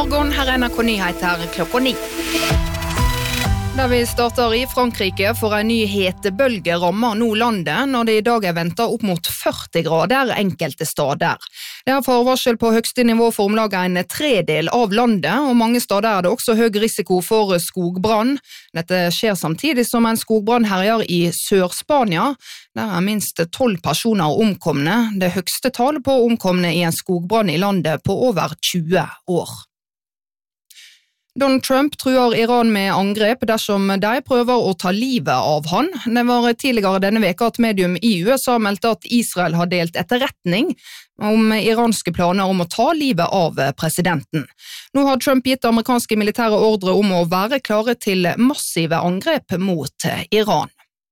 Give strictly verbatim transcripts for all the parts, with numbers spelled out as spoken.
morgen, her er N R K Nyheter klokka ni. Der vi starter i Frankrike for en ny hetebølge rammer nå landet når det i dag er ventet opp mot førti grader enkelte steder. Det er forvarsel på høgste nivå for om lag en tredel av landet, og mange steder er det også høy risiko for skogbrann. Dette skjer samtidig som en skogbrann herjer i Sør-Spania. Der er minst tolv personer omkomne, det høgste tall på omkomne i en skogbrann i landet på over tjue år. Donald Trump truer Iran med angrep dersom de prøver å ta livet av han. Det var tidligere denne veka at medium i U S A meldte at Israel har delt etterretning om iranske planer om å ta livet av presidenten. Nå har Trump gitt amerikanske militære ordre om å være klare til massive angrep mot Iran.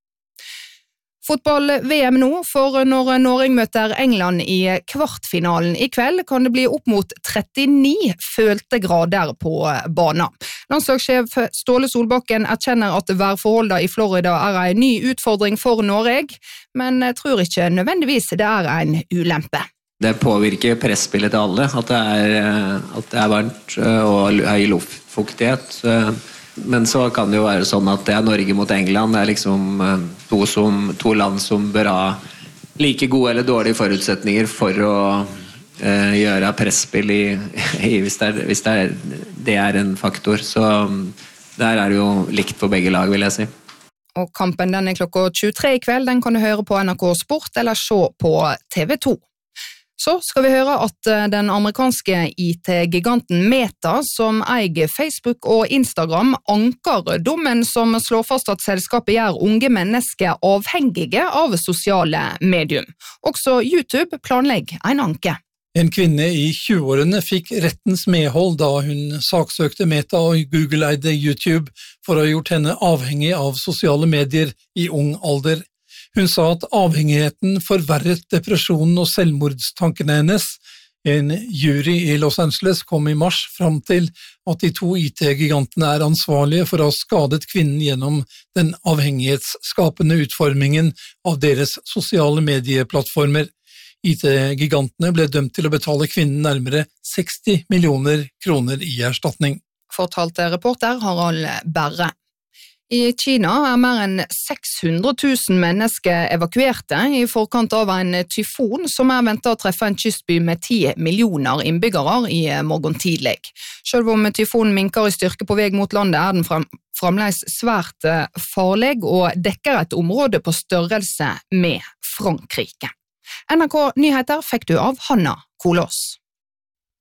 Fotball-V M nå, for når Norge møter England i kvartfinalen i kveld, kan det bli opp mot trettini følte grader på banen. Landslagssjef Ståle Solbakken erkjenner at værforholdene i Florida er en ny utfordring for Norge, men tror ikke nødvendigvis det er en ulempe. Det påvirker presspillet til alle, at det er, at det er varmt og høy luftfuktighet. Men så kan det jo være sånn at det er Norge mot England, det er liksom to, som, to land som bør ha like gode eller dårlige forutsetninger for å eh, gjøre presspill i, i, hvis, det er, hvis det, er, det er en faktor. Så der er det jo likt for begge lag, vil jeg si. Og kampen den er klokka tjuetre i kveld, den kan du høre på N R K Sport eller se på T V to. Så skal vi høre at den amerikanske I T-giganten Meta, som eier Facebook og Instagram, anker dommen som slår fast at selskapet gjør unge mennesker avhengige av sosiale medium. Også YouTube planlegger en anke. En kvinne i tjueårene fikk rettens medhold da hun saksøkte Meta og Google-eide YouTube for å ha gjort henne avhengig av sosiale medier i ung alder. Hun sa at avhengigheten forverret depresjonen og selvmordstankene hennes. En jury i Los Angeles kom i mars fram til at de to I T-gigantene er ansvarlige for å ha skadet kvinnen gjennom den avhengighetsskapende utformingen av deres sosiale medieplattformer. I T-gigantene ble dømt til å betale kvinnen nærmere seksti millioner kroner i erstatning. Fortalte reporter Harald Berre. I Kina er mer enn seks hundre tusen mennesker evakuerte i forkant av en tyfon som er ventet å treffe en kystby med ti millioner innbyggere i morgen tidlig. Selv om tyfonen minker i styrke på vei mot landet er den frem, fremdeles svært farlig og dekker et område på størrelse med Frankrike. N R K Nyheter fikk du av Hanna Kolås.